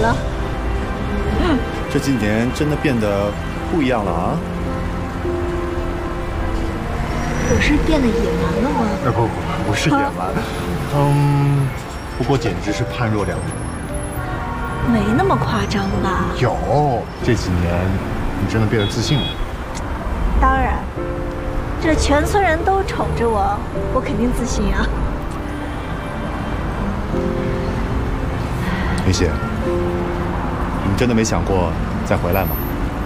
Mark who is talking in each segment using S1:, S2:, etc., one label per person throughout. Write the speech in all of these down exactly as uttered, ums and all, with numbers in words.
S1: 了？
S2: 嗯，这几年真的变得不一样了啊！
S1: 我是变得野蛮了吗？
S3: 呃，不不不，不是野蛮，嗯，不过简直是判若两人。
S1: 没那么夸张吧？
S3: 有，这几年你真的变得自信了。
S1: 当然，这全村人都宠着我，我肯定自信啊。
S2: 云溪，你真的没想过再回来吗？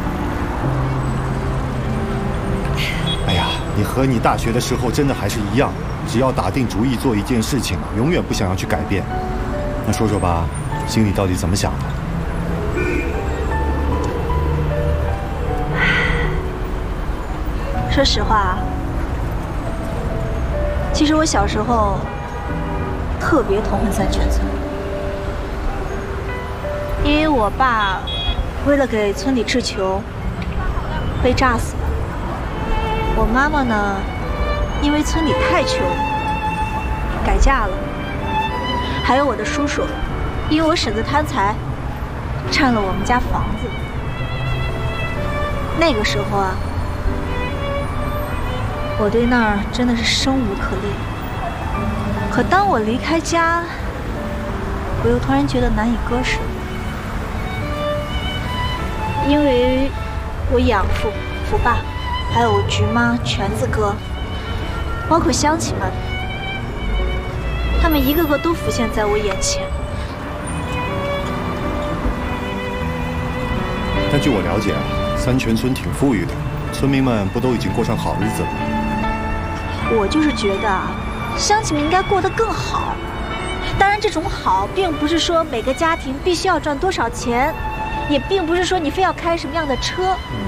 S2: 哎呀，你和你大学的时候真的还是一样，只要打定主意做一件事情，永远不想要去改变。那说说吧，心里到底怎么想的？
S1: 说实话，其实我小时候特别痛恨三全村，因为我爸为了给村里治球被炸死了，我妈妈呢，因为村里太穷改嫁了，还有我的叔叔，因为我婶子贪财占了我们家房子。那个时候啊，我对那儿真的是生无可恋。可当我离开家，我又突然觉得难以割舍，因为我养父、福爸，还有菊妈、全子哥，包括乡亲们，他们一个个都浮现在我眼前。
S2: 但据我了解啊，三全村挺富裕的，村民们不都已经过上好日子了吗？
S1: 我就是觉得啊，乡亲们应该过得更好。当然，这种好并不是说每个家庭必须要赚多少钱，也并不是说你非要开什么样的车，